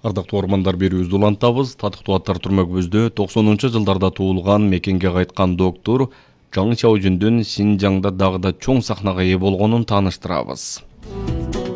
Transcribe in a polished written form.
Ардактуу ормандар берүүбүздү улантабыз. Татыктуу аттар түрмөгүбүздө 90-жылдарда туулган, мекенге кайткан доктор Жаң Шаожүндүн Синжаңда дагы да чоң сахнага ээ болгонун тааныштырабыз.